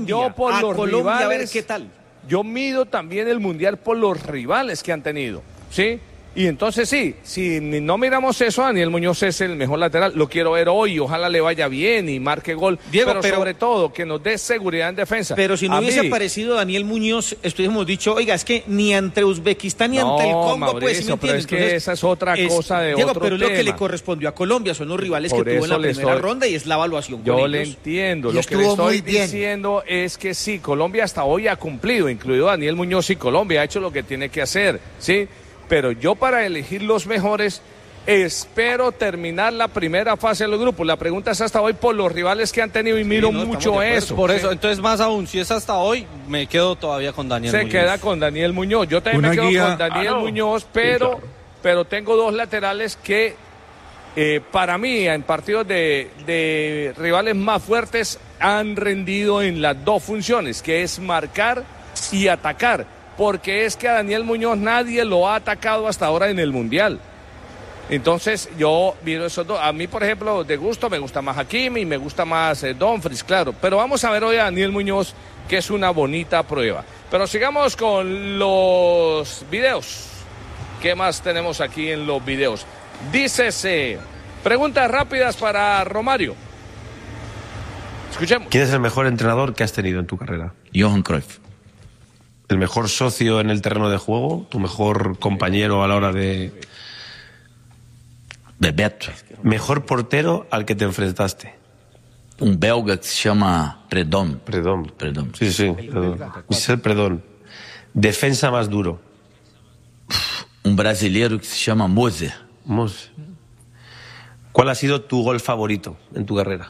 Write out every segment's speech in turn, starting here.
yo por los Colombia rivales, a ver qué tal. Yo mido también el Mundial por los rivales que han tenido, ¿sí? Y entonces sí, si no miramos eso, Daniel Muñoz es el mejor lateral, lo quiero ver hoy, ojalá le vaya bien y marque gol, Diego, pero sobre todo que nos dé seguridad en defensa. Pero si no hubiese aparecido Daniel Muñoz, estuviésemos dicho, oiga, es que ni ante Uzbekistán ni ante el Congo, Mauricio, pues, ¿sí me pero entiende? es que esa es otra cosa de Diego, otro pero tema. lo que le correspondió a Colombia son los rivales Por que tuvo en la eso le primera estoy- ronda y es la evaluación Yo con le ellos. entiendo, Y lo que le estuvo estoy muy bien. diciendo es que sí, Colombia hasta hoy ha cumplido, incluido Daniel Muñoz, y Colombia ha hecho lo que tiene que hacer, ¿sí? Pero yo para elegir los mejores espero terminar la primera fase de los grupos. La pregunta es hasta hoy por los rivales que han tenido y miro mucho eso. Por ¿sí? eso, entonces más aún, si es hasta hoy, me quedo todavía con Daniel Se Muñoz. queda con Daniel Muñoz. Yo también Una me quedo guía- con Daniel Muñoz, pero tengo dos laterales que para mí en partidos de rivales más fuertes han rendido en las dos funciones, que es marcar y atacar, porque es que a Daniel Muñoz nadie lo ha atacado hasta ahora en el Mundial. Entonces yo miro esos dos. A mí, por ejemplo, de gusto me gusta más Hakimi y me gusta más Dumfries, claro. Pero vamos a ver hoy a Daniel Muñoz, que es una bonita prueba. Pero sigamos con los videos. ¿Qué más tenemos aquí en los videos? Dícese, preguntas rápidas para Romario. Escuchemos. ¿Quién es el mejor entrenador que has tenido en tu carrera? Johan Cruyff. ¿El mejor socio en el terreno de juego? ¿Tu mejor compañero a la hora de...? Bebeto. ¿Mejor portero al que te enfrentaste? Belga que se llama Predom. Predom. Sí, sí. Michel Predom. ¿Defensa más duro? Brasileiro que se llama Moser. ¿Cuál ha sido tu gol favorito en tu carrera?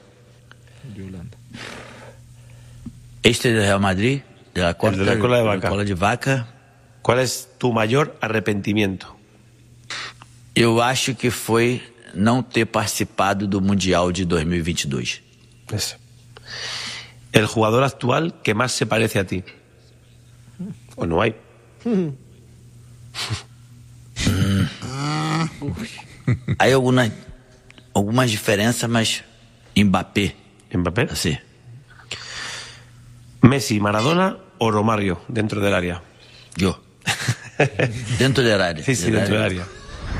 Este de Real Madrid, de la El de la cola de vaca. cola de vaca. ¿Cuál es tu mayor arrepentimiento? Eu acho que foi não ter participado do Mundial de 2022. Eso. ¿El jugador actual que más se parece a ti? ¿O no hay? Hay algumas diferenças, mas Mbappé. ¿Mbappé? Sí. ¿Messi, Maradona o Romario dentro del área? Yo. Dentro del área. Sí, dentro del área.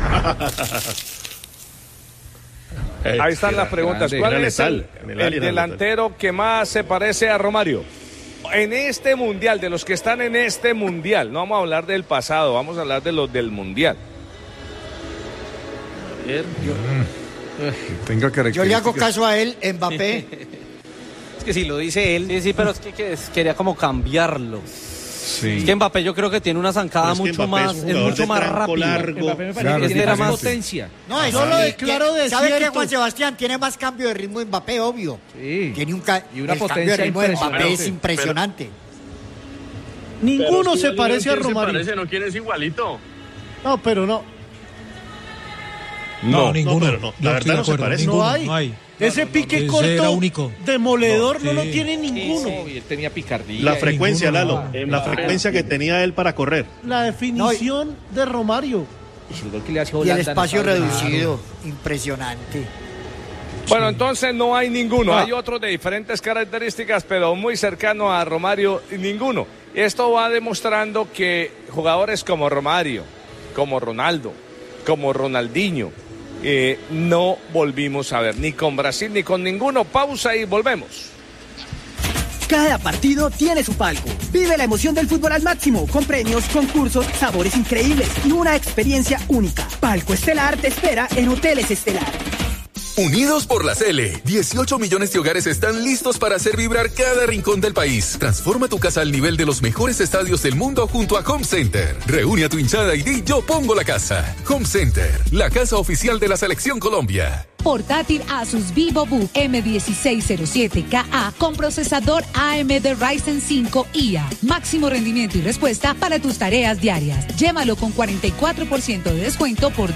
Ahí están las preguntas. ¿Cuál es el delantero que más se parece a Romario? En este mundial, de los que están en este mundial, no vamos a hablar del pasado, vamos a hablar de los del mundial. Yo le hago caso a él, Mbappé. Es que si lo dice él. Sí, pero es que quería como cambiarlo. Sí. Es que Mbappé yo creo que tiene una zancada Pero es que mucho Mbappé más, es un es jugador mucho de más trampo rápido. largo. Mbappé me parece Claro, que era más diferente. No, Yo lo declaro ¿Sabe desierto. qué, Juan Sebastián? Tiene más cambio de ritmo Mbappé, obvio. Sí. Tiene un Y una el cambio de potencia ritmo de Mbappé impresionante. es impresionante. Ninguno se parece a Romario. ¿No quieres igualito? No, pero no. No, ninguno. pero no. La verdad no se parece. No hay. Ese pique Ese corto era único. demoledor no Sí. lo tiene ninguno. Y él tenía picardía. La frecuencia, ninguno, Lalo. La frecuencia que tenía él para correr. La definición de Romario. Y el espacio reducido, impresionante. Bueno, entonces no hay ninguno. No. Hay otros de diferentes características, pero muy cercano a Romario, ninguno. Esto va demostrando que jugadores como Romario, como Ronaldo, como Ronaldinho, no volvimos a ver, ni con Brasil ni con ninguno. Pausa y volvemos. Cada partido tiene su palco. Vive la emoción del fútbol al máximo, con premios, concursos, sabores increíbles y una experiencia única. Palco Estelar te espera en Hoteles Estelar. Unidos por la Cele, 18 millones de hogares están listos para hacer vibrar cada rincón del país. Transforma tu casa al nivel de los mejores estadios del mundo junto a Home Center. Reúne a tu hinchada y di yo pongo la casa. Home Center, la casa oficial de la Selección Colombia. Portátil Asus VivoBook M1607KA con procesador AMD Ryzen 5 IA. Máximo rendimiento y respuesta para tus tareas diarias. Llévalo con 44% de descuento por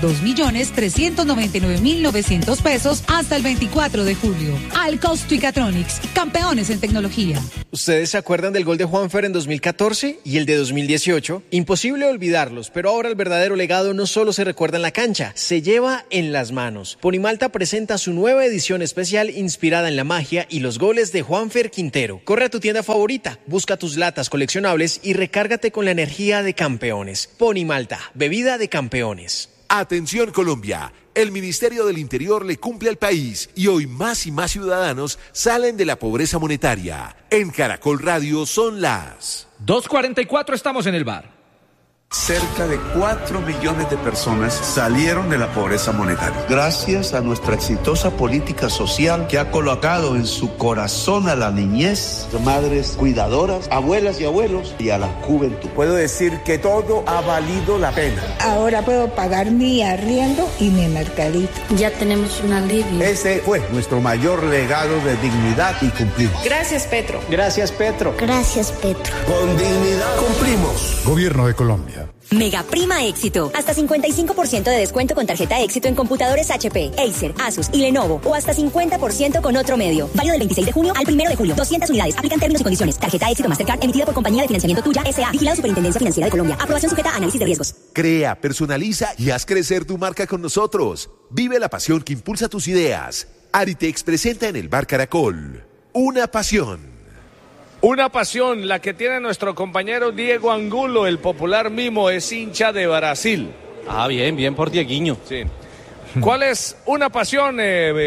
2.399.900 pesos hasta el 24 de julio. Alcos Twicatronics, campeones en tecnología. ¿Ustedes se acuerdan del gol de Juanfer en 2014 y el de 2018? Imposible olvidarlos, pero ahora el verdadero legado no solo se recuerda en la cancha, se lleva en las manos. Ponimalta presenta su nueva edición especial inspirada en la magia y los goles de Juanfer Quintero. Corre a tu tienda favorita, busca tus latas coleccionables y recárgate con la energía de campeones. Ponimalta, bebida de campeones. Atención Colombia, el Ministerio del Interior le cumple al país y hoy más y más ciudadanos salen de la pobreza monetaria. En Caracol Radio son las 2:44, estamos en el bar. Cerca de 4 millones de personas salieron de la pobreza monetaria. Gracias a nuestra exitosa política social que ha colocado en su corazón a la niñez, madres cuidadoras, abuelas y abuelos y a la juventud. Puedo decir que todo ha valido la pena. Ahora puedo pagar mi arriendo y mi mercadito. Ya tenemos un alivio. Ese fue nuestro mayor legado de dignidad y cumplimos. Gracias, Petro. Gracias, Petro. Gracias, Petro. Con dignidad cumplimos. Gobierno de Colombia. Mega Prima Éxito. Hasta 55% de descuento con tarjeta Éxito en computadores HP, Acer, Asus y Lenovo. O hasta 50% con otro medio. Válido del 26 de junio al 1 de julio. 200 unidades. Aplican términos y condiciones. Tarjeta Éxito Mastercard emitida por Compañía de Financiamiento Tuya S.A. Vigilado Superintendencia Financiera de Colombia. Aprobación sujeta a análisis de riesgos. Crea, personaliza y haz crecer tu marca con nosotros. Vive la pasión que impulsa tus ideas. Aritex presenta en el Bar Caracol una pasión. Una pasión, la que tiene nuestro compañero Diego Angulo, el popular Mimo, es hincha de Brasil. Ah, bien por Dieguinho. Sí. ¿Cuál es una pasión,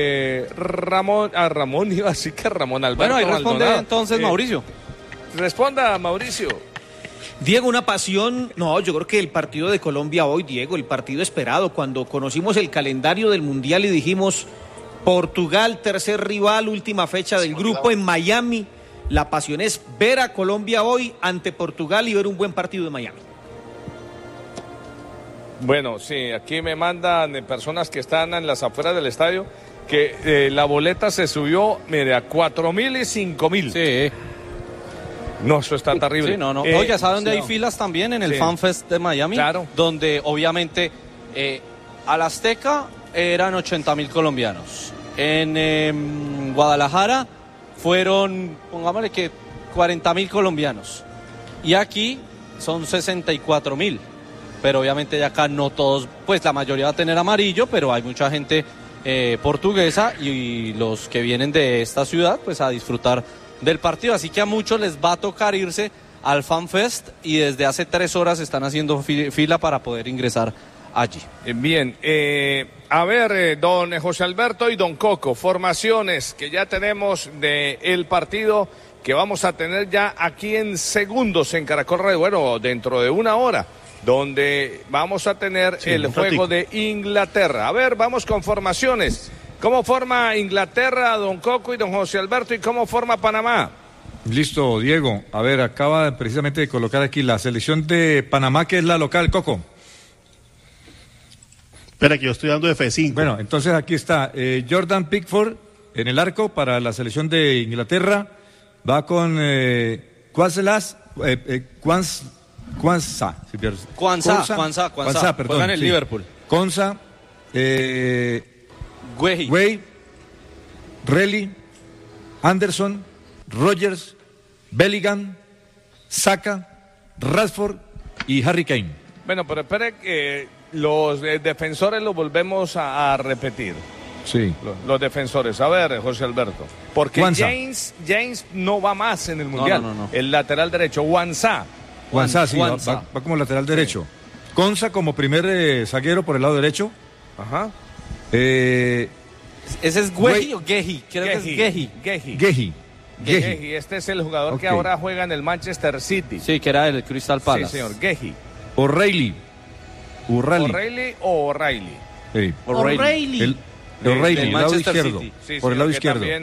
Ramón? Ramón iba así que Ramón Alberto. Bueno, ahí responde Maldonado. entonces Mauricio. Responda, Mauricio. Diego, una pasión. No, yo creo que el partido de Colombia hoy, Diego, el partido esperado, cuando conocimos el calendario del Mundial y dijimos Portugal, tercer rival, última fecha del grupo en Miami. La pasión es ver a Colombia hoy ante Portugal y ver un buen partido de Miami. Bueno, sí, aquí me mandan personas que están en las afueras del estadio que la boleta se subió, mire, a 4.000 y 5.000. Sí. No, eso está terrible. Sí, no. Oye, ¿sabe dónde hay filas también? En el FanFest de Miami. Claro. Donde, obviamente, al Azteca eran 80.000 colombianos. En Guadalajara fueron, pongámosle que 40.000 colombianos. Y aquí son 64.000. Pero obviamente de acá no todos, pues la mayoría va a tener amarillo, pero hay mucha gente portuguesa y los que vienen de esta ciudad, pues a disfrutar del partido. Así que a muchos les va a tocar irse al FanFest y desde hace 3 horas están haciendo fila para poder ingresar allí. Bien, a ver, don José Alberto y don Coco, formaciones que ya tenemos del partido que vamos a tener ya aquí en segundos en Caracol Radio, bueno, dentro de 1 hora, donde vamos a tener el juego de Inglaterra. A ver, vamos con formaciones. ¿Cómo forma Inglaterra, don Coco y don José Alberto, y cómo forma Panamá? Listo, Diego. A ver, acaba precisamente de colocar aquí la selección de Panamá, que es la local, Coco. Espera, que yo estoy dando F5. Bueno, entonces aquí está Jordan Pickford en el arco para la selección de Inglaterra. Va con Quansah, perdón. Juega en el Liverpool. Quansah, Guehi, Relly, Anderson, Rogers, Bellingham, Saka, Rashford y Harry Kane. Bueno, pero espere que los defensores los volvemos a repetir. Sí. Los defensores. A ver, José Alberto. Porque James no va más en el Mundial. No. El lateral derecho. Quansah, sí, va como lateral derecho. Quansah como primer zaguero por el lado derecho. Ajá. ¿Ese es Guehi o Gehi? Creo que es Gehi. Gehi. Este es el jugador que ahora juega en el Manchester City. Sí, que era el Crystal Palace. Sí, señor. Gehi. O'Reilly. Sí. O'Reilly. O'Reilly, el lado izquierdo. Sí, por el lado izquierdo. También,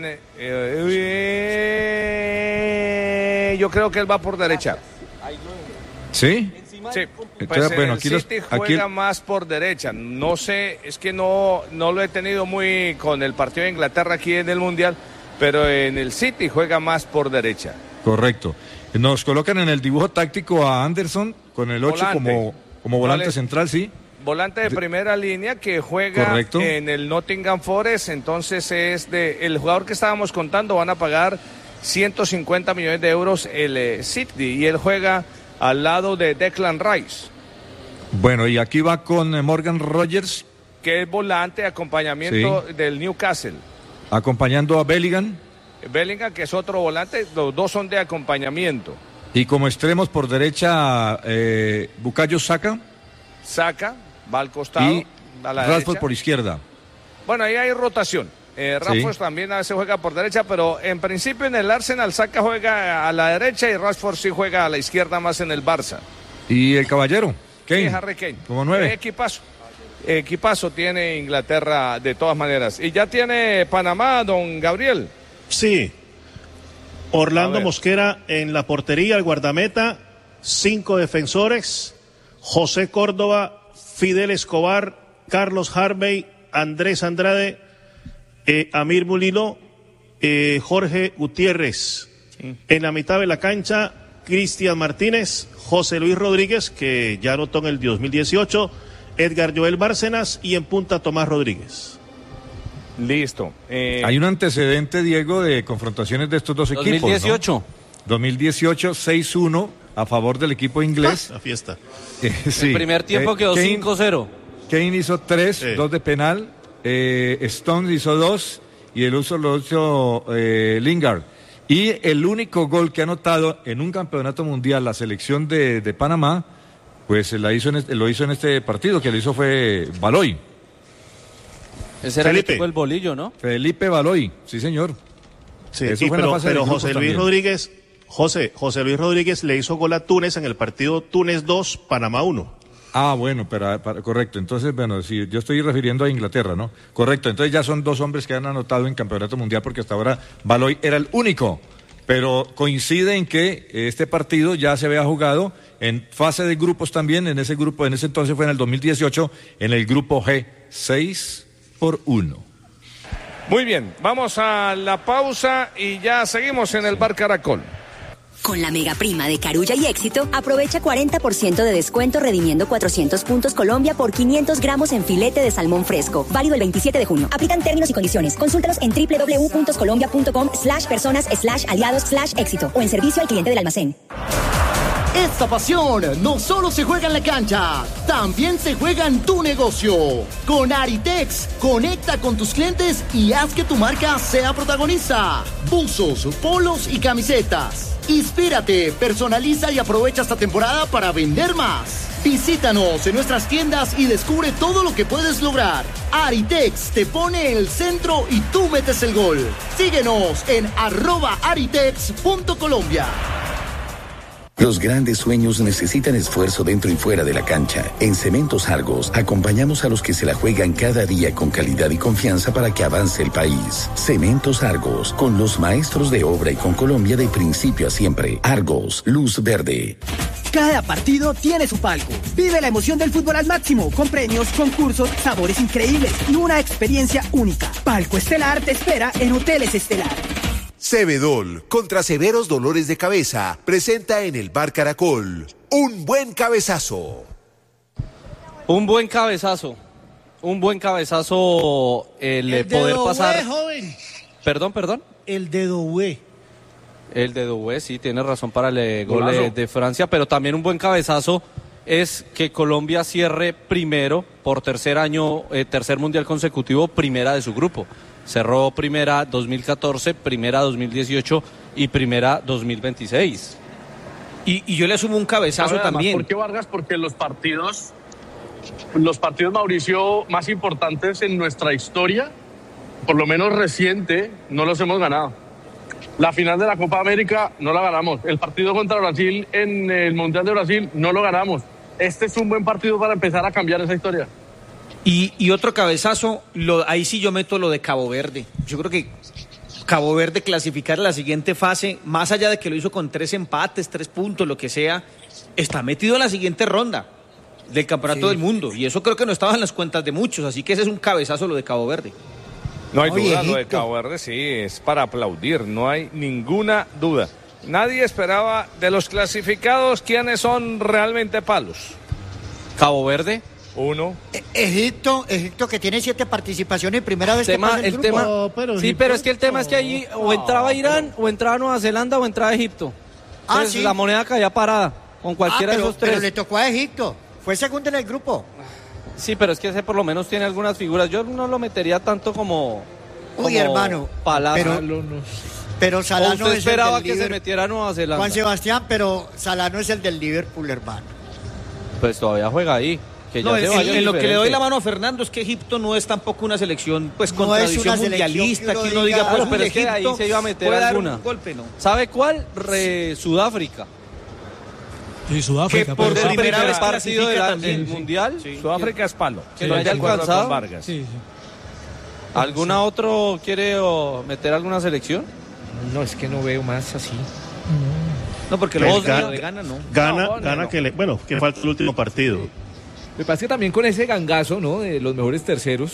yo creo que él va por derecha. ¿Sí? Sí. Entonces, pues bueno, el City juega más por derecha. No sé, es que no lo he tenido muy con el partido de Inglaterra aquí en el Mundial, pero en el City juega más por derecha. Correcto. Nos colocan en el dibujo táctico a Anderson con el 8 como volante central, sí. Volante de primera línea que juega en el Nottingham Forest, entonces es el jugador que estábamos contando, van a pagar 150 millones de euros el City, y él juega al lado de Declan Rice. Bueno, y aquí va con Morgan Rogers, que es volante de acompañamiento del Newcastle. Acompañando a Bellingham. Bellingham, que es otro volante, los dos son de acompañamiento. Y como extremos por derecha, Bukayo Saka. Saka, va al costado, y a la Rashford derecha. por izquierda. Bueno, ahí hay rotación. Rashford también a veces juega por derecha, pero en principio en el Arsenal Saka juega a la derecha y Rashford sí juega a la izquierda, más en el Barça. ¿Y el caballero? Kane. Sí, Harry Kane. Como 9. Equipazo tiene Inglaterra de todas maneras. Y ya tiene Panamá, don Gabriel. Sí. Orlando Mosquera en la portería, el guardameta, 5 defensores, José Córdoba, Fidel Escobar, Carlos Harvey, Andrés Andrade, Amir Mulino, Jorge Gutiérrez. Sí. En la mitad de la cancha, Cristian Martínez, José Luis Rodríguez, que ya anotó en el 2018, Edgar Joel Bárcenas, y en punta Tomás Rodríguez. Listo. Hay un antecedente, Diego, de confrontaciones de estos dos equipos, 2018. ¿no? 2018, 6-1 a favor del equipo inglés. La fiesta. Sí. El primer tiempo quedó 5-0. Kane hizo 3, 2 de penal, Stones hizo 2 y el uso lo hizo Lingard. Y el único gol que ha anotado en un campeonato mundial la selección de Panamá, pues lo hizo en este partido, que lo hizo fue Baloy. Ese era Felipe. el equipo del bolillo, ¿no? Felipe Baloy, sí señor. Sí, pero José Luis Rodríguez, José Luis Rodríguez le hizo gol a Túnez en el partido Túnez 2, Panamá 1. Ah, bueno, correcto. Entonces, bueno, sí, yo estoy refiriendo a Inglaterra, ¿no? Correcto. Entonces ya son 2 hombres que han anotado en campeonato mundial, porque hasta ahora Baloy era el único. Pero coincide en que este partido ya se había jugado en fase de grupos también. En ese entonces fue en el 2018, en el grupo G, 6-1. Muy bien, vamos a la pausa y ya seguimos en el Bar Caracol. Con la mega prima de Carulla y Éxito, aprovecha 40% de descuento redimiendo 400 puntos Colombia por 500 gramos en filete de salmón fresco. Válido el 27 de junio. Aplican términos y condiciones. Consúltalos en www.colombia.com/personas/aliados/éxito o en servicio al cliente del almacén. Esta pasión no solo se juega en la cancha, también se juega en tu negocio. Con Aritex, conecta con tus clientes y haz que tu marca sea protagonista. Buzos, polos y camisetas. Inspírate, personaliza y aprovecha esta temporada para vender más. Visítanos en nuestras tiendas y descubre todo lo que puedes lograr. Aritex te pone en el centro y tú metes el gol. Síguenos en @aritex.colombia. Los grandes sueños necesitan esfuerzo dentro y fuera de la cancha. En Cementos Argos acompañamos a los que se la juegan cada día con calidad y confianza para que avance el país. Cementos Argos, con los maestros de obra y con Colombia de principio a siempre. Argos, luz verde. Cada partido tiene su palco. Vive la emoción del fútbol al máximo, con premios, concursos, sabores increíbles y una experiencia única. Palco Estelar te espera en Hoteles Estelar. Cebedol, contra severos dolores de cabeza, presenta en el Bar Caracol un buen cabezazo. Un buen cabezazo el poder pasar. Joven. Perdón. El dedo hue. El dedo hue, sí, tiene razón para el gol de Francia, pero también un buen cabezazo es que Colombia cierre primero por tercer mundial consecutivo, primera de su grupo. Cerró primera 2014, primera 2018 y primera 2026. Y yo le asumo un cabezazo también. ¿Por qué, Vargas? Porque los partidos, Mauricio, más importantes en nuestra historia, por lo menos reciente, no los hemos ganado. La final de la Copa América no la ganamos. El partido contra Brasil en el Mundial de Brasil no lo ganamos. Este es un buen partido para empezar a cambiar esa historia. Y otro cabezazo, ahí sí yo meto lo de Cabo Verde. Yo creo que Cabo Verde clasificar a la siguiente fase, más allá de que lo hizo con 3 empates, 3 puntos, lo que sea, está metido en la siguiente ronda del Campeonato del Mundo. Y eso creo que no estaba en las cuentas de muchos, así que ese es un cabezazo lo de Cabo Verde. No hay duda, lo de Cabo Verde sí, es para aplaudir, no hay ninguna duda. Nadie esperaba de los clasificados quiénes son realmente palos. Cabo Verde, 1. Egipto que tiene 7 participaciones, primera vez que pasa el grupo. No, pero sí, Egipto pero es que el tema es que allí o entraba Irán, o entraba Nueva Zelanda, o entraba Egipto. Entonces sí. la moneda caía parada con cualquiera de esos tres. Pero le tocó a Egipto, fue segundo en el grupo. Sí, pero es que ese por lo menos tiene algunas figuras. Yo no lo metería tanto como hermano, Palacio. Pero Salah no usted es esperaba el del que se Liverpool. metiera a Nueva Zelanda. Juan Sebastián, pero Salah no es el del Liverpool, hermano. Pues todavía juega ahí. Que ya No, se vaya en lo que le diferente. doy la mano a Fernando es que Egipto no es tampoco una selección pues con No es tradición una selección mundialista, que que uno uno diga, diga, pues Claro, pero es que Egipto ahí se iba a meter puede dar alguna. un golpe, ¿no? ¿Sabe cuál? Sudáfrica. Sí, Sudáfrica. Que por pero- primera vez partido clasifica del también. Mundial. Sí. Sudáfrica es palo. Que lo haya Estoy de acuerdo alcanzado. con Vargas. Sí, sí. ¿Alguna otro quiere meter alguna selección? No, es que no veo más así. No, porque Pues lo Ga- de Ghana no. Gana no. que falta el último partido. Me parece que también con ese gangazo, ¿no? De los mejores terceros.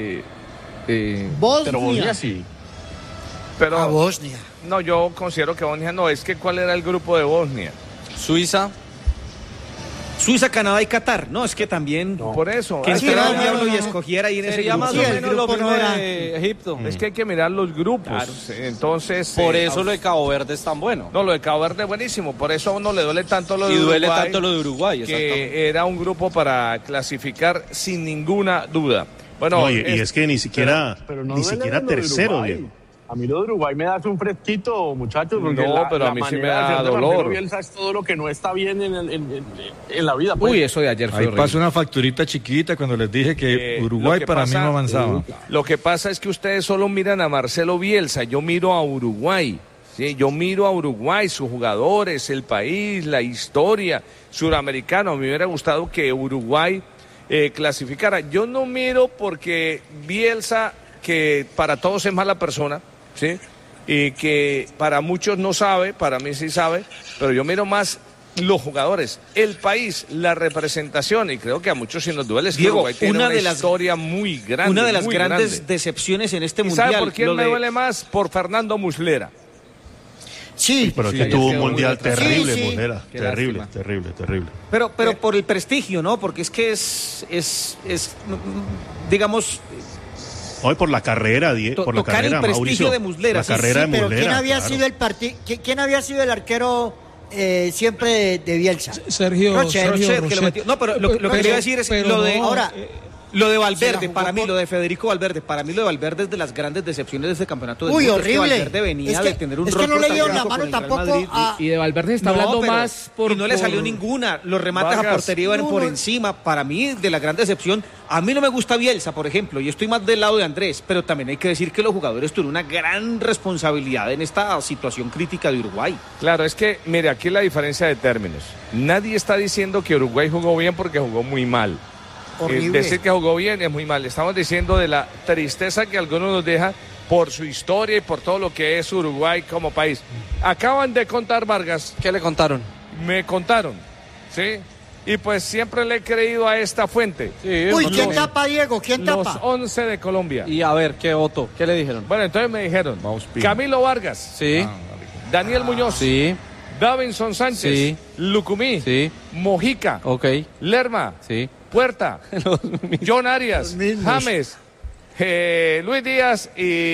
Bosnia. Pero Bosnia sí. Pero A Bosnia. no, yo considero que Bosnia no. Es que ¿cuál era el grupo de Bosnia? Suiza. Suiza, Canadá y Qatar. No, es que también Por eso. que es que entrara no, el no, diablo no, y no. escogiera ahí en ese Sería grupo. más Sí, o el menos lo grupo mismo no era- de Egipto. Es que hay que mirar los grupos. Entonces. Por eso lo de Cabo Verde es tan bueno. No, lo de Cabo Verde es buenísimo. Por eso a uno le duele tanto lo de Y Uruguay. duele tanto lo de Uruguay, exactamente. Que era un grupo para clasificar sin ninguna duda. Bueno, No, y es que ni siquiera, Pero no ni duele siquiera lo de tercero, Uruguay. Diego. A mí lo de Uruguay me da un fresquito, muchachos. Porque No, pero a mí sí me manera de da hacer de dolor. Marcelo Bielsa es todo lo que no está bien en la vida. Pues. Uy, eso de ayer fue Ahí horrible. pasa una facturita chiquita cuando les dije que Uruguay lo que para pasa- mí no avanzaba. Lo que pasa es que ustedes solo miran a Marcelo Bielsa, yo miro a Uruguay. Sí, yo miro a Uruguay, sus jugadores, el país, la historia, suramericano. A mí me hubiera gustado que Uruguay clasificara. Yo no miro porque Bielsa, que para todos es mala persona, ¿sí? Y que para muchos no sabe, para mí sí sabe, pero yo miro más los jugadores, el país, la representación, y creo que a muchos sí nos duele. Es que Diego, Uruguay tiene una una de las- historia muy grande. Una de las muy grandes grande. decepciones en este ¿Y mundial. sabe por quién lo me de- duele más? Por Fernando Muslera. Sí, Pero Sí, que ayer tuvo un quedó muy mundial atrás. terrible, Sí, sí. Muslera. Qué Terrible, lástima. terrible. Pero por el prestigio, ¿no? Porque es que digamos, Hoy por la carrera, por la tocar el carrera, prestigio Mauricio. de Muslera, La sí, carrera de pero Muslera. ¿quién había claro. sido ¿quién había sido el arquero siempre de Bielsa? Sergio Rocher. Rocher, que lo Rochet. metió. No, pero lo que Pero- quería decir es pero lo de no, ahora. Lo de Se la Valverde, jugó para mí, por- lo de Federico Valverde, para mí lo de Valverde es de las grandes decepciones de este campeonato del Uy, mundo. Es que horrible. Valverde venía Es que- de tener un es que rol no le dieron la protagónico mano con el Real tampoco Madrid. a- Y de Valverde se está hablando pero- más por... y no le salió por- ninguna. Los remates a Vargas. portería iban No, por no. encima. Para mí, de la gran decepción, a mí no me gusta Bielsa, por ejemplo. Yo estoy más del lado de Andrés, pero también hay que decir que los jugadores tuvieron una gran responsabilidad en esta situación crítica de Uruguay. Claro, es que, mire, aquí la diferencia de términos. Nadie está diciendo que Uruguay jugó bien porque jugó muy mal. Horrible. Decir que jugó bien es muy mal. Estamos diciendo de la tristeza que algunos nos deja por su historia y por todo lo que es Uruguay como país. Acaban de contar, Vargas. ¿Qué le contaron? Me contaron, ¿sí? Y pues siempre le he creído a esta fuente. Sí, Uy, no ¿quién sé. tapa, Diego? ¿Quién Los tapa? 11 de Colombia. Y a ver, ¿qué voto? ¿Qué le dijeron? Bueno, entonces me dijeron Pino. Camilo Vargas, Sí, Daniel Muñoz, sí, Davinson Sánchez, Sí. Lucumí, sí, Mojica, ok, Lerma, sí. Puerta, John Arias, mismos. James, Luis Díaz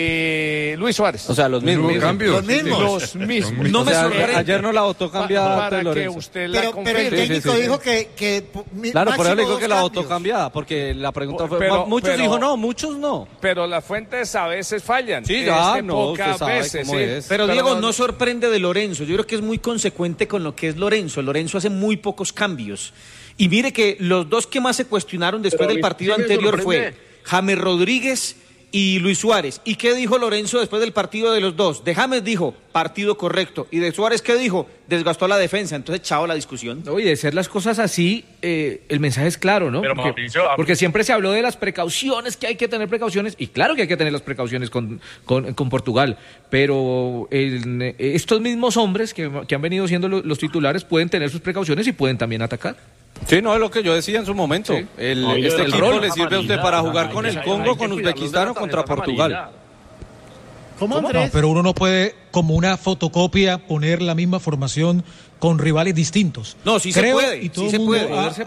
y Luis Suárez. O sea, los mismos. Hubo cambios. Los mismos. Los mismos. No O me sea, sorprende. ayer no la votó cambiada para que Lorenzo. usted la Pero el confirme. técnico Sí, sí, dijo sí. que Claro, por eso le digo máximo que la dos votó cambios. cambiada, porque la pregunta fue... Pero- muchos pero- dijo no, muchos no. Pero las fuentes a veces fallan. Sí, ya, Este, no, pocas usted sabe veces, cómo sí. es. Pero Diego, no sorprende de Lorenzo. Yo creo que es muy consecuente con lo que es Lorenzo. Lorenzo hace muy pocos cambios. Y mire que los dos que más se cuestionaron después Pero a del mí partido sí me anterior sorprende. fue James Rodríguez y Luis Suárez. ¿Y qué dijo Lorenzo después del partido de los dos? De James dijo, partido correcto. Y de Suárez, ¿qué dijo? Desgastó la defensa. Entonces, chao la discusión. Oye, de ser las cosas así, el mensaje es claro, ¿no? Pero, Porque, Mauricio, porque siempre se habló de las precauciones, que hay que tener precauciones, y claro que hay que tener las precauciones con Portugal, pero estos mismos hombres que han venido siendo los titulares pueden tener sus precauciones y pueden también atacar. Sí, no es lo que yo decía en su momento. Sí. Este el equipo rol. le sirve a usted para jugar con el Congo, con Hay que Uzbekistán o cuidar contra la tarjeta Portugal. amarilla. ¿Cómo, Andrés? No, pero uno no puede, como una fotocopia, poner la misma formación con rivales distintos. No, sí se puede, sí se puede.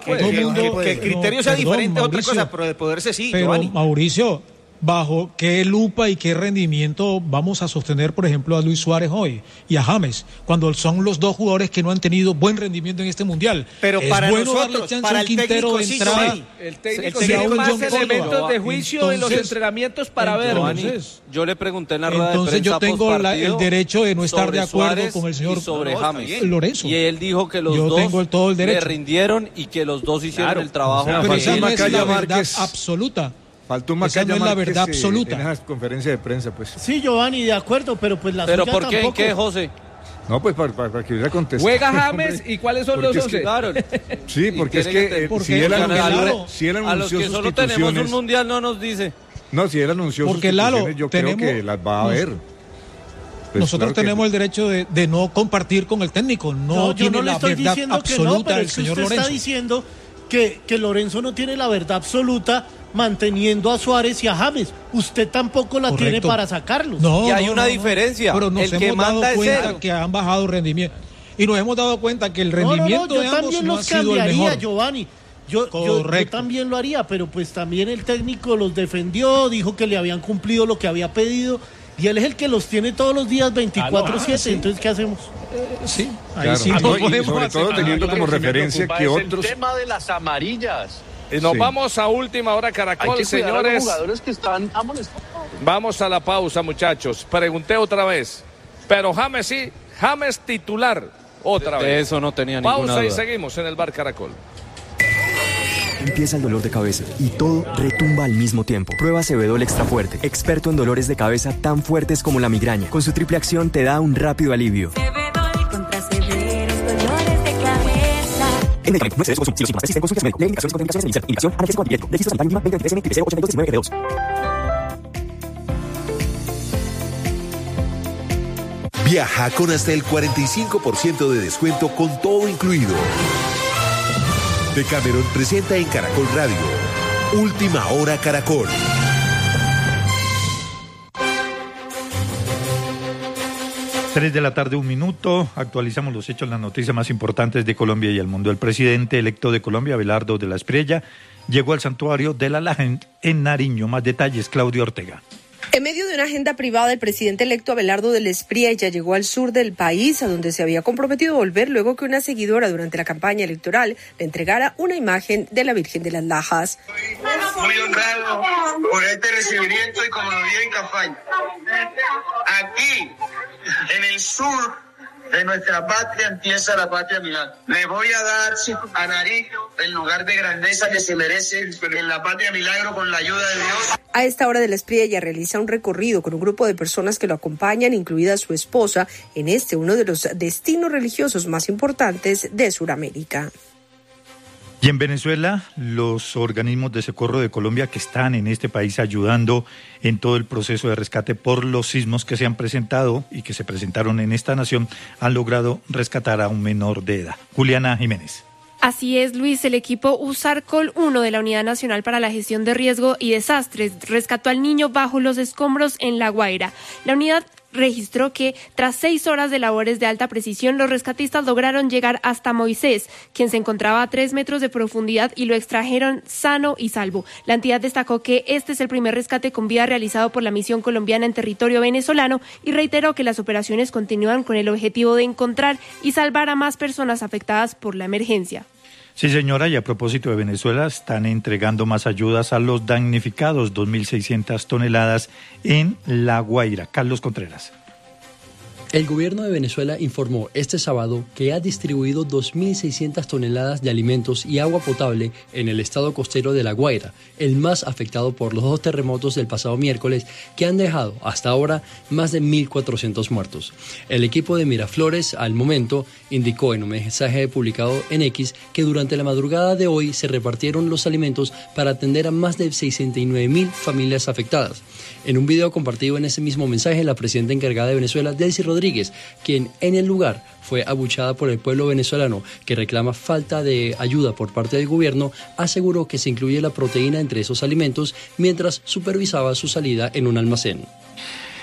Que el criterio sea diferente es otra cosa, pero de poderse sí, pero Giovanni. Mauricio, ¿bajo qué lupa y qué rendimiento vamos a sostener, por ejemplo, a Luis Suárez hoy y a James, cuando son los dos jugadores que no han tenido buen rendimiento en este Mundial? Pero es para bueno nosotros, para el técnico, sí, el técnico tiene más elementos de juicio en los entrenamientos para ver. Yo le pregunté en la rueda de prensa entonces yo tengo el derecho de no estar de acuerdo Suárez con el señor sobre James Lorenzo. Y él dijo que los dos le rindieron y que los dos hicieron el trabajo. Pero esa no es la verdad absoluta. Faltó un Macaya, esa no es la verdad absoluta. En esa conferencia de prensa, pues. Sí, Giovanni, de acuerdo, pero pues la ¿Pero suya por qué? tampoco. ¿En qué, José? No, pues para que hubiera contestado. ¿Juega James y cuáles son los 11? Sí, porque es que si él anunció que solo tenemos un mundial no nos dice. No, si él anunció sustituciones, yo creo que las va a ver. Pues nosotros tenemos el derecho de no compartir con el técnico. No tiene la verdad absoluta el señor Lorenzo. Está diciendo que Lorenzo no tiene la verdad absoluta manteniendo a Suárez y a James. Usted tampoco la tiene para sacarlos. Y hay una diferencia. Pero nos hemos dado cuenta que han bajado rendimiento. Y nos hemos dado cuenta que el rendimiento de ambos no ha sido el mejor. Giovanni. Yo también lo haría, pero pues también el técnico los defendió, dijo que le habían cumplido lo que había pedido. Y él es el que los tiene todos los días 24/7, sí. Entonces ¿qué hacemos? Sí, ahí claro. sí. Y sobre todo teniendo como referencia que otros... El tema de las amarillas. Nos vamos a última hora, Caracol, señores. A los jugadores que están amonestados. Vamos a la pausa, muchachos. Pregunté otra vez. Pero James sí, James titular otra vez. De eso no tenía ninguna duda. Pausa y seguimos en el Bar Caracol. Empieza el dolor de cabeza y todo retumba al mismo tiempo. Prueba Cebedol Extra Fuerte, experto en dolores de cabeza tan fuertes como la migraña. Con su triple acción te da un rápido alivio. Cebedol contra severos dolores de cabeza. En medicamento, no excedes consumo. Si los síntomas persisten, consulte a su médico. Lee indicaciones y contraindicaciones en indicación, analgésico antibiótico. Registro sanitario mínima 2023 M 082. Viaja con hasta el 45% de descuento con todo incluido. Decameron presenta en Caracol Radio Última Hora Caracol. Tres de la tarde, 1 minuto. Actualizamos los hechos, las noticias más importantes de Colombia y el mundo. El presidente electo de Colombia, Abelardo de la Espriella, llegó al santuario de la Laja en Nariño. Más detalles, Claudio Ortega. En medio de una agenda privada, el presidente electo Abelardo de la Espriella llegó al sur del país, a donde se había comprometido a volver luego que una seguidora durante la campaña electoral le entregara una imagen de la Virgen de las Lajas. Muy honrado por este recibimiento y como lo dije en campaña. Aquí, en el sur de nuestra patria, empieza la patria milagro. Le voy a dar a Nariño el lugar de grandeza que se merece en la patria milagro con la ayuda de Dios. A esta hora de la Espriella realiza un recorrido con un grupo de personas que lo acompañan, incluida su esposa, en uno de los destinos religiosos más importantes de Sudamérica. Y en Venezuela, los organismos de socorro de Colombia que están en este país ayudando en todo el proceso de rescate por los sismos que se han presentado y que se presentaron en esta nación, han logrado rescatar a un menor de edad. Juliana Jiménez. Así es, Luis. El equipo USARCOL 1 de la Unidad Nacional para la Gestión de Riesgo y Desastres rescató al niño bajo los escombros en La Guaira. La unidad registró que tras 6 horas de labores de alta precisión, los rescatistas lograron llegar hasta Moisés, quien se encontraba a 3 metros de profundidad, y lo extrajeron sano y salvo. La entidad destacó que este es el primer rescate con vida realizado por la misión colombiana en territorio venezolano y reiteró que las operaciones continúan con el objetivo de encontrar y salvar a más personas afectadas por la emergencia. Sí, señora, y a propósito de Venezuela, están entregando más ayudas a los damnificados, 2.600 toneladas en La Guaira. Carlos Contreras. El gobierno de Venezuela informó este sábado que ha distribuido 2.600 toneladas de alimentos y agua potable en el estado costero de La Guaira, el más afectado por los 2 terremotos del pasado miércoles que han dejado hasta ahora más de 1.400 muertos. El equipo de Miraflores, al momento, indicó en un mensaje publicado en X que durante la madrugada de hoy se repartieron los alimentos para atender a más de 69.000 familias afectadas. En un video compartido en ese mismo mensaje, la presidenta encargada de Venezuela, Delcy Rodríguez, quien en el lugar fue abuchada por el pueblo venezolano que reclama falta de ayuda por parte del gobierno, aseguró que se incluye la proteína entre esos alimentos mientras supervisaba su salida en un almacén.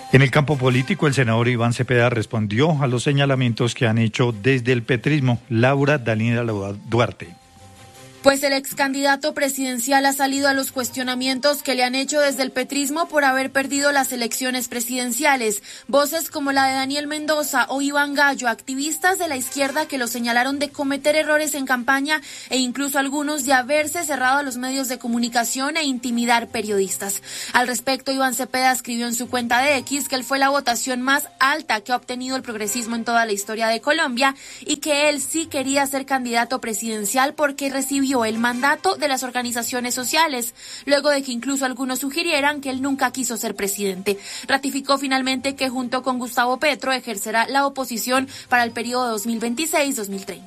En el campo político, el senador Iván Cepeda respondió a los señalamientos que han hecho desde el petrismo. Laura Daniela Duarte. Pues el ex candidato presidencial ha salido a los cuestionamientos que le han hecho desde el petrismo por haber perdido las elecciones presidenciales. Voces como la de Daniel Mendoza o Iván Gallo, activistas de la izquierda que lo señalaron de cometer errores en campaña e incluso algunos de haberse cerrado a los medios de comunicación e intimidar periodistas. Al respecto, Iván Cepeda escribió en su cuenta de X que él fue la votación más alta que ha obtenido el progresismo en toda la historia de Colombia y que él sí quería ser candidato presidencial porque recibió el mandato de las organizaciones sociales, luego de que incluso algunos sugirieran que él nunca quiso ser presidente. Ratificó finalmente que junto con Gustavo Petro ejercerá la oposición para el periodo 2026-2030.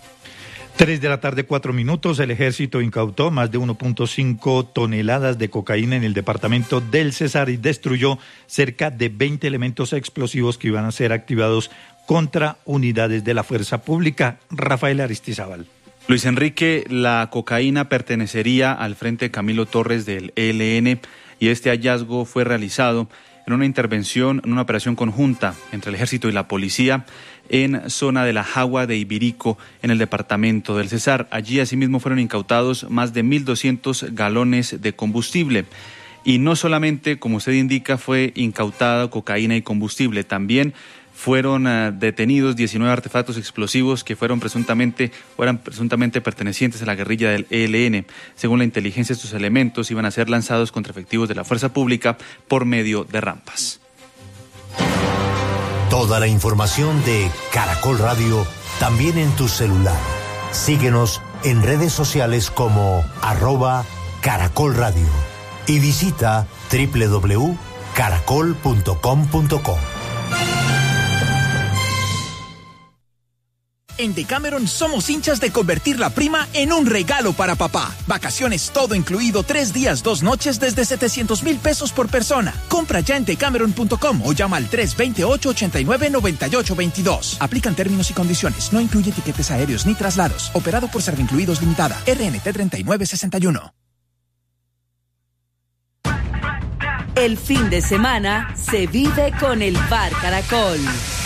3:04 p.m, el ejército incautó más de 1.5 toneladas de cocaína en el departamento del Cesar y destruyó cerca de 20 elementos explosivos que iban a ser activados contra unidades de la fuerza pública. Rafael Aristizábal. Luis Enrique, la cocaína pertenecería al Frente Camilo Torres del ELN y este hallazgo fue realizado en una intervención, en una operación conjunta entre el Ejército y la Policía en zona de la Jagua de Ibirico, en el departamento del Cesar. Allí asimismo fueron incautados más de 1.200 galones de combustible. Y no solamente, como usted indica, fue incautada cocaína y combustible, también fueron detenidos 19 artefactos explosivos que eran presuntamente pertenecientes a la guerrilla del ELN. Según la inteligencia, estos elementos iban a ser lanzados contra efectivos de la fuerza pública por medio de rampas. Toda la información de Caracol Radio también en tu celular. Síguenos en redes sociales como @Caracol Radio y visita www.caracol.com.co. En Decameron somos hinchas de convertir la prima en un regalo para papá. Vacaciones todo incluido, 3 días, 2 noches desde 700,000 pesos por persona. Compra ya en decameron.com o llama al 328-89-9822. Aplican términos y condiciones. No incluye tiquetes aéreos ni traslados. Operado por Servincluidos Limitada. RNT 3961. El fin de semana se vive con el Bar Caracol.